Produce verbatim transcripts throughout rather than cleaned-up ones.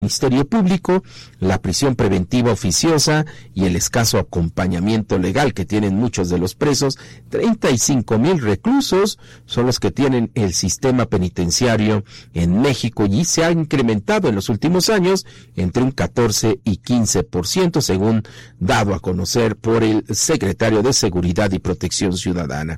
Ministerio Público, la prisión preventiva oficiosa y el escaso acompañamiento legal que tienen muchos de los presos. treinta y cinco mil reclusos son los que tienen el sistema penitenciario en México y se ha incrementado en los últimos años entre un catorce y quince por ciento, según dado a conocer por el secretario de Seguridad y Protección Ciudadana.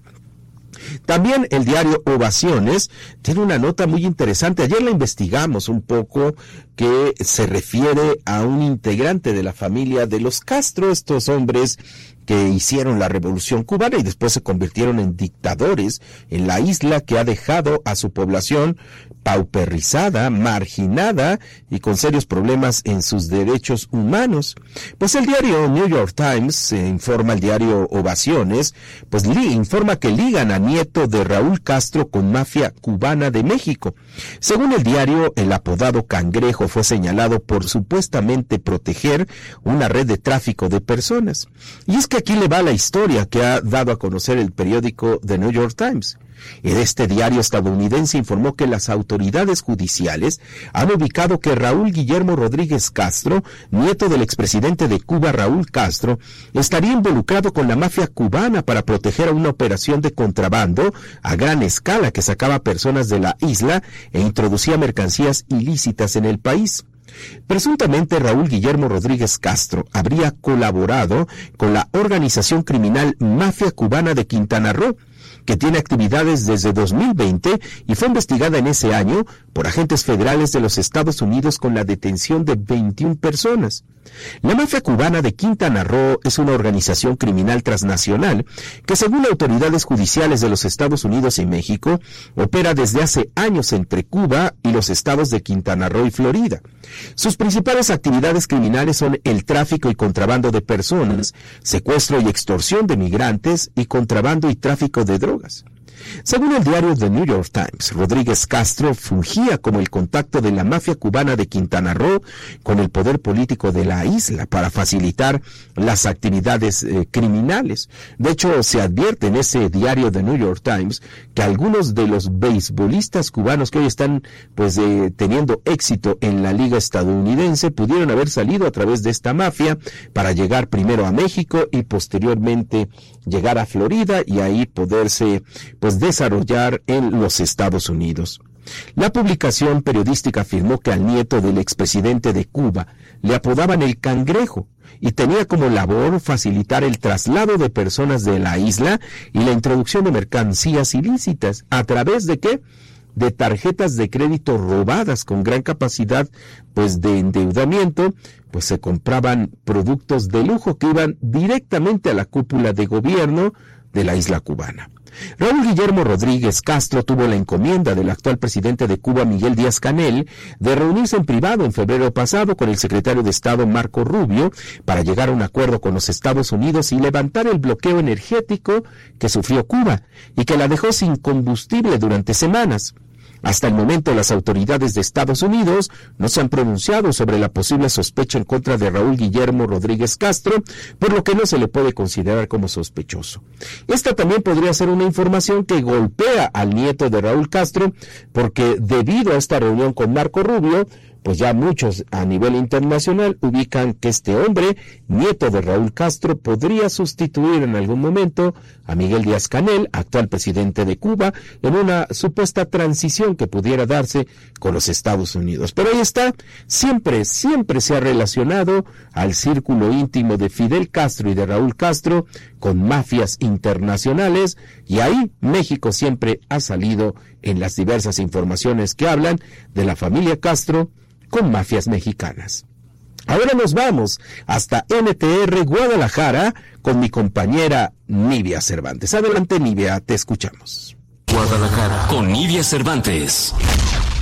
También el diario Ovaciones tiene una nota muy interesante. Ayer la investigamos un poco, que se refiere a un integrante de la familia de los Castro, estos hombres que hicieron la Revolución Cubana y después se convirtieron en dictadores en la isla, que ha dejado a su población pauperizada, marginada y con serios problemas en sus derechos humanos. Pues el diario New York Times, eh, informa el diario Ovaciones, pues li, informa que ligan a nieto de Raúl Castro con mafia cubana de México. Según el diario, el apodado Cangrejo fue señalado por supuestamente proteger una red de tráfico de personas. Y es que aquí le va la historia que ha dado a conocer el periódico The New York Times. Este diario estadounidense informó que las autoridades judiciales han ubicado que Raúl Guillermo Rodríguez Castro, nieto del expresidente de Cuba Raúl Castro, estaría involucrado con la mafia cubana para proteger a una operación de contrabando a gran escala que sacaba personas de la isla e introducía mercancías ilícitas en el país. Presuntamente Raúl Guillermo Rodríguez Castro habría colaborado con la organización criminal Mafia Cubana de Quintana Roo, que tiene actividades desde dos mil veinte y fue investigada en ese año por agentes federales de los Estados Unidos con la detención de veintiuna personas. La mafia cubana de Quintana Roo es una organización criminal transnacional que, según autoridades judiciales de los Estados Unidos y México, opera desde hace años entre Cuba y los estados de Quintana Roo y Florida. Sus principales actividades criminales son el tráfico y contrabando de personas, secuestro y extorsión de migrantes y contrabando y tráfico de drogas. Según el diario The New York Times, Rodríguez Castro fungía como el contacto de la mafia cubana de Quintana Roo con el poder político de la isla para facilitar las actividades eh, criminales. De hecho, se advierte en ese diario The New York Times que algunos de los beisbolistas cubanos que hoy están pues eh, teniendo éxito en la liga estadounidense pudieron haber salido a través de esta mafia para llegar primero a México y posteriormente llegar a Florida y ahí poderse pues desarrollar en los Estados Unidos. La publicación periodística afirmó que al nieto del expresidente de Cuba le apodaban el Cangrejo y tenía como labor facilitar el traslado de personas de la isla y la introducción de mercancías ilícitas. ¿A través de qué? De tarjetas de crédito robadas con gran capacidad pues de endeudamiento, pues se compraban productos de lujo que iban directamente a la cúpula de gobierno de la isla cubana. Raúl Guillermo Rodríguez Castro tuvo la encomienda del actual presidente de Cuba, Miguel Díaz-Canel, de reunirse en privado en febrero pasado con el secretario de Estado, Marco Rubio, para llegar a un acuerdo con los Estados Unidos y levantar el bloqueo energético que sufrió Cuba y que la dejó sin combustible durante semanas. Hasta el momento, las autoridades de Estados Unidos no se han pronunciado sobre la posible sospecha en contra de Raúl Guillermo Rodríguez Castro, por lo que no se le puede considerar como sospechoso. Esta también podría ser una información que golpea al nieto de Raúl Castro, porque debido a esta reunión con Marco Rubio, pues ya muchos a nivel internacional ubican que este hombre, nieto de Raúl Castro, podría sustituir en algún momento a Miguel Díaz-Canel, actual presidente de Cuba, en una supuesta transición que pudiera darse con los Estados Unidos. Pero ahí está, siempre, siempre se ha relacionado al círculo íntimo de Fidel Castro y de Raúl Castro con mafias internacionales, y ahí México siempre ha salido en las diversas informaciones que hablan de la familia Castro con mafias mexicanas. Ahora nos vamos hasta N T R Guadalajara con mi compañera Nivia Cervantes. Adelante, Nivia, te escuchamos. Guadalajara con Nivia Cervantes.